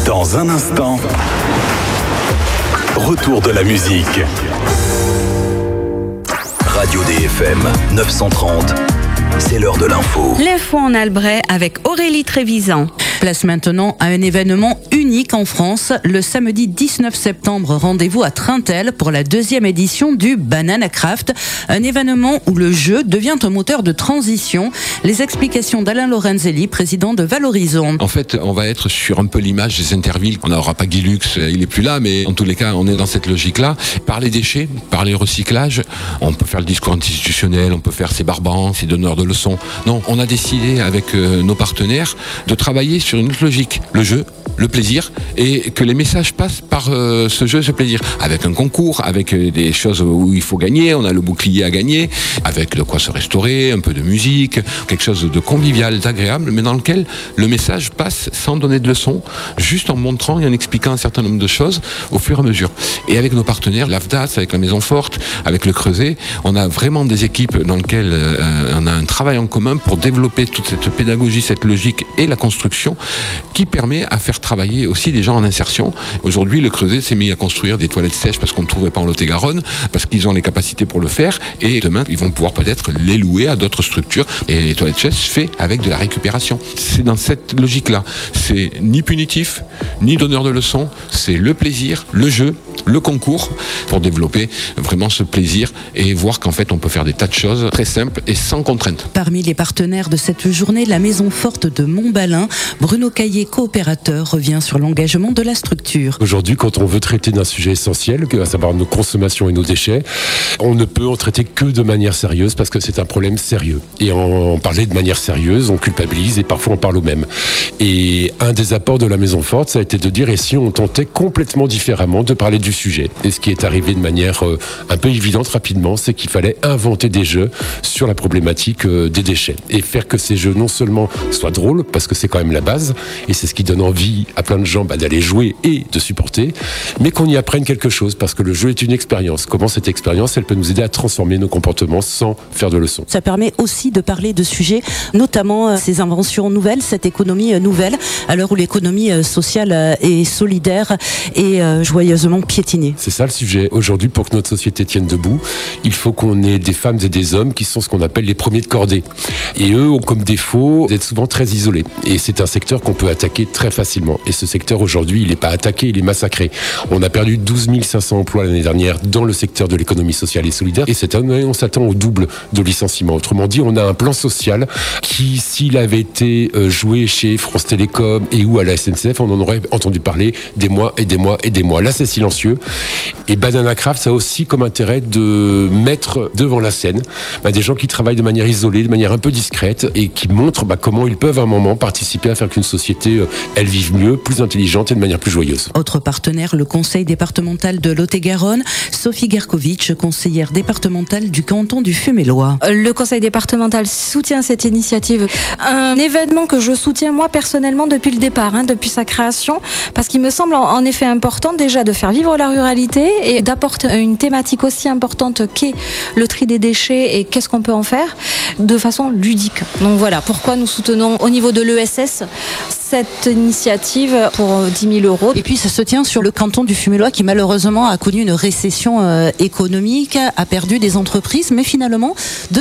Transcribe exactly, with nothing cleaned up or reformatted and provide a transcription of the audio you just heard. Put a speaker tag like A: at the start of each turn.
A: Dans un instant, retour de la musique. Radio D F M neuf cent trente, c'est l'heure de l'info.
B: L'info en Albret avec Aurélie Trévisan. Place maintenant à un événement unique en France. Le samedi dix-neuf septembre, rendez-vous à Trintel pour la deuxième édition du Banana Craft. Un événement où le jeu devient un moteur de transition. Les explications d'Alain Lorenzelli, président de Valorisons.
C: En fait, on va être sur un peu l'image des Intervilles. On n'aura pas Guy Lux, il est plus là, mais en tous les cas, on est dans cette logique-là. Par les déchets, par les recyclages, on peut faire le discours institutionnel, on peut faire ses barbants, ses donneurs de leçons. Non, on a décidé avec euh, nos partenaires de travailler sur une autre logique, le jeu, le plaisir, et que les messages passent par euh, ce jeu, ce plaisir, avec un concours, avec euh, des choses où il faut gagner, on a le bouclier à gagner, avec de quoi se restaurer, un peu de musique, quelque chose de convivial, d'agréable, mais dans lequel le message passe sans donner de leçons, juste en montrant et en expliquant un certain nombre de choses au fur et à mesure. Et avec nos partenaires, l'A F D A S, avec la Maison Forte, avec le Creuset, on a vraiment des équipes dans lesquelles euh, on a un travail en commun pour développer toute cette pédagogie, cette logique et la construction qui permet à faire travailler aussi des gens en insertion. Aujourd'hui, le Creuset s'est mis à construire des toilettes sèches parce qu'on ne trouvait pas en Lot-et-Garonne, parce qu'ils ont les capacités pour le faire, et demain, ils vont pouvoir peut-être les louer à d'autres structures. Et les toilettes sèches fait avec de la récupération. C'est dans cette logique-là. C'est ni punitif, ni donneur de leçons, c'est le plaisir, le jeu, le concours, pour développer vraiment ce plaisir et voir qu'en fait, on peut faire des tas de choses très simples et sans contrainte.
B: Parmi les partenaires de cette journée, la Maison Forte de Montbalin, Bruno Caillé, coopérateur, revient sur l'engagement de la structure.
D: Aujourd'hui, quand on veut traiter d'un sujet essentiel, à savoir nos consommations et nos déchets, on ne peut en traiter que de manière sérieuse parce que c'est un problème sérieux. Et en parler de manière sérieuse, on culpabilise et parfois on parle au même. Et un des apports de la Maison Forte, ça a été de dire, et si on tentait complètement différemment de parler du sujet. Et ce qui est arrivé de manière euh, un peu évidente rapidement, c'est qu'il fallait inventer des jeux sur la problématique euh, des déchets. Et faire que ces jeux non seulement soient drôles, parce que c'est quand même la base, et c'est ce qui donne envie à plein de gens bah, d'aller jouer et de supporter, mais qu'on y apprenne quelque chose, parce que le jeu est une expérience. Comment cette expérience, elle peut nous aider à transformer nos comportements sans faire de leçons.
B: Ça permet aussi de parler de sujets, notamment euh, ces inventions nouvelles, cette économie euh, nouvelle, à l'heure où l'économie euh, sociale euh, et solidaire est euh, joyeusement piétinée.
D: C'est ça le sujet. Aujourd'hui, pour que notre société tienne debout, il faut qu'on ait des femmes et des hommes qui sont ce qu'on appelle les premiers de cordée. Et eux ont comme défaut d'être souvent très isolés. Et c'est un secteur qu'on peut attaquer très facilement. Et ce secteur aujourd'hui, il n'est pas attaqué, il est massacré. On a perdu douze mille cinq cents emplois l'année dernière dans le secteur de l'économie sociale et solidaire. Et cette année, on s'attend au double de licenciements. Autrement dit, on a un plan social qui, s'il avait été joué chez France Télécom et ou à la S N C F, on en aurait entendu parler des mois et des mois et des mois. Là, c'est silencieux. Et Banana Craft, ça a aussi comme intérêt de mettre devant la scène bah, des gens qui travaillent de manière isolée, de manière un peu discrète et qui montrent bah, comment ils peuvent à un moment participer à faire qu'une société, euh, elle vive mieux, plus intelligente et de manière plus joyeuse.
B: Autre partenaire, le conseil départemental de Lot-et-Garonne, Sophie Gerkovitch, conseillère départementale du canton du Fumélois.
E: Le conseil départemental soutient cette initiative. Un événement que je soutiens moi personnellement depuis le départ, hein, depuis sa création, parce qu'il me semble en, en effet important déjà de faire vivre la ruralité et d'apporter une thématique aussi importante qu'est le tri des déchets et qu'est-ce qu'on peut en faire de façon ludique. Donc voilà pourquoi nous soutenons au niveau de l'E S S cette initiative pour dix mille euros.
B: Et puis ça se tient sur le canton du Fumélois qui malheureusement a connu une récession euh, économique, a perdu des entreprises, mais finalement de